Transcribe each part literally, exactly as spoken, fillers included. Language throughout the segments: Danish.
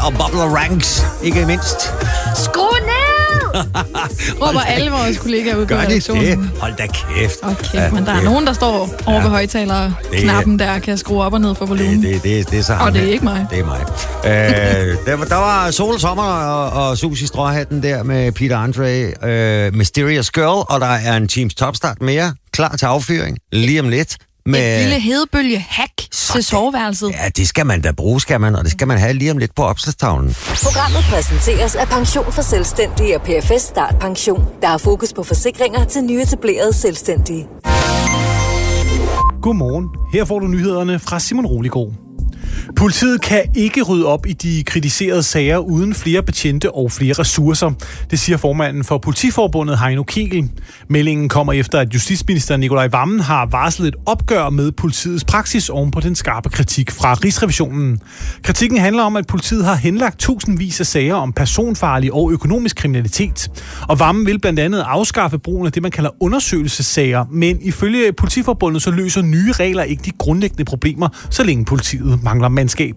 og Bobler Ranks, ikke mindst. Skru ned! Råber alle vores kollegaer ud på redaktionen. Gør de det? Hold da kæft. Okay, ja, men der er nogen, der står over ja. ved højtaler-knappen, der kan skrue op og ned for volumen. Det, det, det, det er så og det er ikke mig. Det er mig. øh, der, der var Sol og Sommer og, og Sus i stråhatten der med Peter Andre, øh, Mysterious Girl, og der er en Teams Topstart mere, klar til affyring, lige om lidt. Med... Et lille hedebølge-hack til soveværelset. Ja, det skal man da bruge, skal man, og det skal man have lige om lidt på opslagstavlen. Programmet præsenteres af Pension for Selvstændige og P F S Start Pension, der har fokus på forsikringer til nyetablerede selvstændige. Godmorgen. Her får du nyhederne fra Simon Roligård. Politiet kan ikke rydde op i de kritiserede sager uden flere betjente og flere ressourcer. Det siger formanden for Politiforbundet Heino Kegel. Meldingen kommer efter, at justitsminister Nicolai Wammen har varslet et opgør med politiets praksis oven på den skarpe kritik fra Rigsrevisionen. Kritikken handler om, at politiet har henlagt tusindvis af sager om personfarlig og økonomisk kriminalitet. Og Wammen vil blandt andet afskaffe brugen af det, man kalder undersøgelsessager. Men ifølge Politiforbundet så løser nye regler ikke de grundlæggende problemer, så længe politiet mangler mandskab.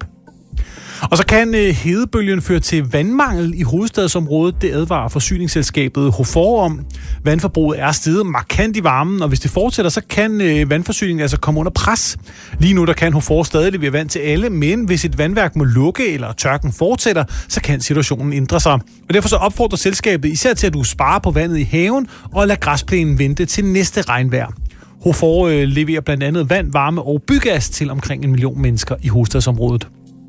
Og så kan øh, hedebølgen føre til vandmangel i hovedstadsområdet. Det advarer forsyningsselskabet Hofor om. Vandforbruget er steget markant i varmen, og hvis det fortsætter, så kan øh, vandforsyningen altså komme under pres. Lige nu der kan Hofor stadig levere vand til alle, men hvis et vandværk må lukke, eller tørken fortsætter, så kan situationen ændre sig. Og derfor så opfordrer selskabet især til, at du sparer på vandet i haven, og lader græsplænen vente til næste regnvejr. Hofor øh, leverer blandt andet vand, varme og bygas til omkring en million mennesker i hovedstadsområdet.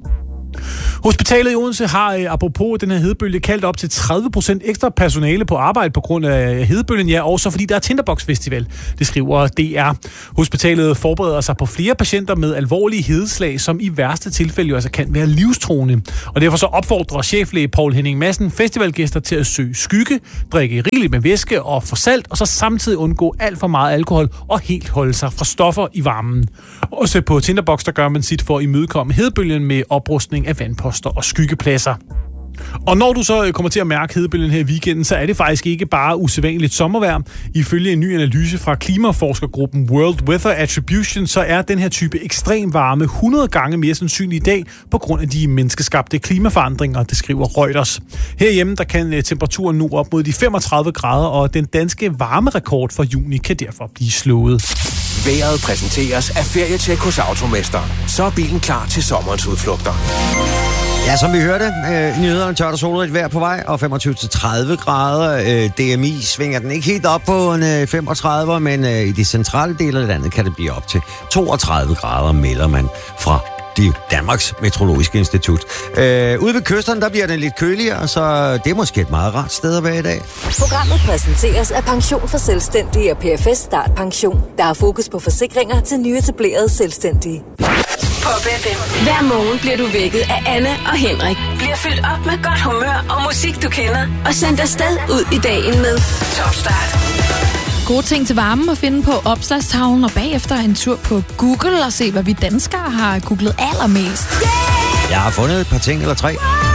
Hospitalet i Odense har, eh, apropos den her hedebølge, kaldt op til tredive procent ekstra personale på arbejde på grund af hedebølgen, ja, også fordi der er Tinderbox Festival, det skriver D R. Hospitalet forbereder sig på flere patienter med alvorlige hedeslag, som i værste tilfælde jo altså kan være livstruende. Og derfor så opfordrer cheflæge Poul Henning Madsen festivalgæster til at søge skygge, drikke rigeligt med væske og få salt, og så samtidig undgå alt for meget alkohol og helt holde sig fra stoffer i varmen. Også på Tinderbox, der gør man sit for at imødekomme hedebølgen med oprustning af vandposter og skyggepladser. Og når du så kommer til at mærke hedebølgen her i weekenden, så er det faktisk ikke bare usædvanligt sommervejr. Ifølge en ny analyse fra klimaforskergruppen World Weather Attribution, så er den her type ekstrem varme hundrede gange mere sandsynlig i dag på grund af de menneskeskabte klimaforandringer, det skriver Reuters. Herhjemme der kan temperaturen nu op mod de femogtredive grader, og den danske varmerekord for juni kan derfor blive slået. Vejret præsenteres af Ferietjek hos Automester. Så er bilen klar til sommerens udflugter. Ja, som vi hørte, øh, nyhederne tørt og solrigt vejr på vej, og femogtyve til tredive grader. Øh, D M I svinger den ikke helt op på en øh, femogtredive, men øh, i de centrale dele af landet kan det blive op til toogtredive grader, melder man fra det Danmarks Meteorologiske Institut. Øh, ude ved kysterne, der bliver det lidt køligere, så det er måske et meget rart sted at være i dag. Programmet præsenteres af Pension for Selvstændige og P F S Start Pension, der har fokus på forsikringer til nyetablerede selvstændige. Pop F M. Hver morgen bliver du vækket af Anne og Henrik. Bliver fyldt op med godt humør og musik, du kender. Og sendt afsted ud i dagen med Top Start. Gode ting til varmen at finde på opslagstavlen, og bagefter en tur på Google og se, hvad vi danskere har googlet allermest. Jeg har fundet et par ting eller tre.